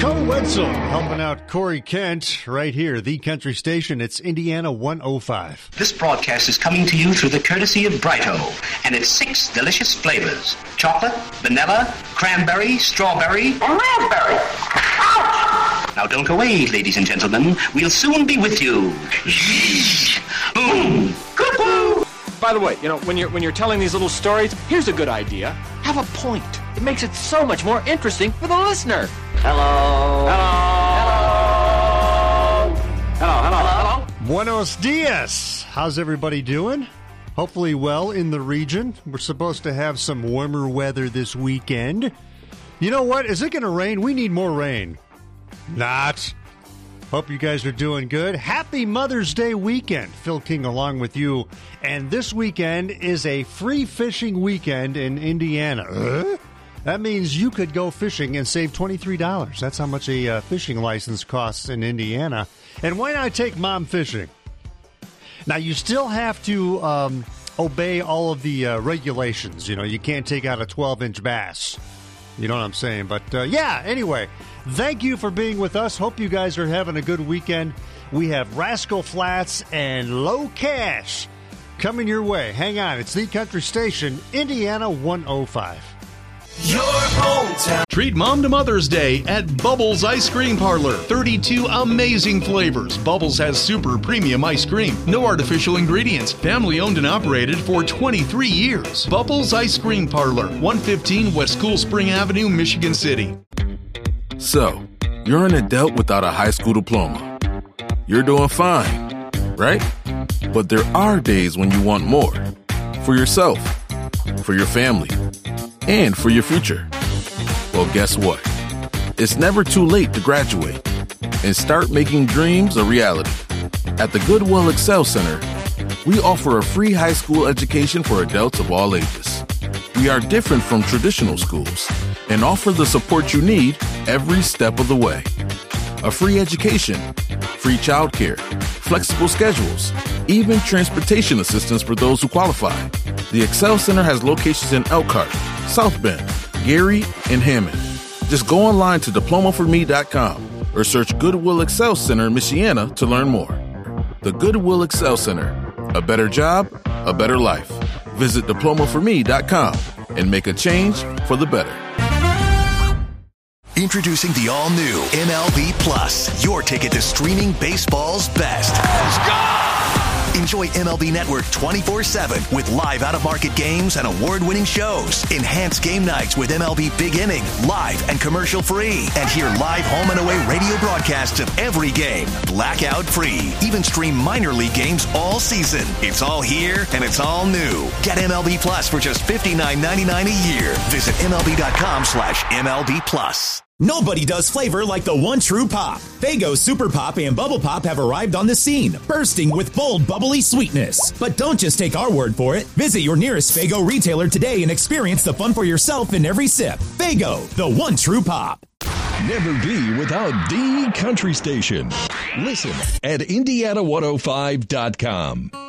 Cole Wetzel helping out Corey Kent right here, the country station. It's Indiana 105. This broadcast is coming to you through the courtesy of Brighto and its 6 delicious flavors: chocolate, vanilla, cranberry, strawberry, and raspberry. Ouch! Now don't away, ladies and gentlemen. We'll soon be with you. Boom! Cuckoo! By the way, when you're telling these little stories, here's a good idea. Have a point. It makes it so much more interesting for the listener. Hello. Hello. Hello. Hello. Hello. Buenos dias. How's everybody doing? Hopefully well in the region. We're supposed to have some warmer weather this weekend. You know what? Is it going to rain? We need more rain. Not. Hope you guys are doing good. Happy Mother's Day weekend. Phil King along with you. And this weekend is a free fishing weekend in Indiana. That means you could go fishing and save $23. That's how much a fishing license costs in Indiana. And why not take mom fishing? Now, you still have to obey all of the regulations. You can't take out a 12-inch bass. You know what I'm saying? But, anyway, thank you for being with us. Hope you guys are having a good weekend. We have Rascal Flatts and Low Cash coming your way. Hang on. It's the country station, Indiana 105. Your hometown. Treat Mom to Mother's Day at Bubbles Ice Cream Parlor. 32 amazing flavors. Bubbles has super premium ice cream. No artificial ingredients. Family owned and operated for 23 years. Bubbles Ice Cream Parlor, 115 West Cool Spring Avenue, Michigan City. So, you're an adult without a high school diploma. You're doing fine, right? But there are days when you want more. For yourself, for your family, and for your future. Well, guess what? It's never too late to graduate and start making dreams a reality. At the Goodwill Excel Center, we offer a free high school education for adults of all ages. We are different from traditional schools and offer the support you need every step of the way. A free education, free childcare, flexible schedules, even transportation assistance for those who qualify. The Excel Center has locations in Elkhart, South Bend, Gary, and Hammond. Just go online to diplomaforme.com or search Goodwill Excel Center in Michiana to learn more. The Goodwill Excel Center. A better job, a better life. Visit diplomaforme.com and make a change for the better. Introducing the all-new MLB Plus, your ticket to streaming baseball's best. Let's go! Enjoy MLB Network 24/7 with live out-of-market games and award-winning shows. Enhance game nights with MLB Big Inning, live and commercial-free. And hear live home and away radio broadcasts of every game, blackout-free. Even stream minor league games all season. It's all here and it's all new. Get MLB Plus for just $59.99 a year. Visit MLB.com/MLB Plus. Nobody does flavor like the one true pop. Faygo Super Pop and Bubble Pop have arrived on the scene, bursting with bold, bubbly sweetness. But don't just take our word for it. Visit your nearest Faygo retailer today and experience the fun for yourself in every sip. Faygo, the one true pop. Never be without the country station. Listen at Indiana105.com.